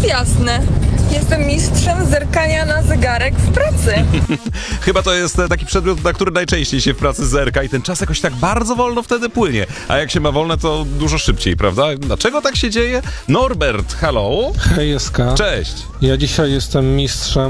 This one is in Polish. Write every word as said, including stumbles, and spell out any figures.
jasne. Jestem mistrzem zerkania na zegarek w pracy. Chyba to jest taki przedmiot, na który najczęściej się w pracy zerka i ten czas jakoś tak bardzo wolno wtedy płynie. A jak się ma wolne, to dużo szybciej, prawda? Dlaczego tak się dzieje? Norbert, hello. Hej, Eska. Cześć. Ja dzisiaj jestem mistrzem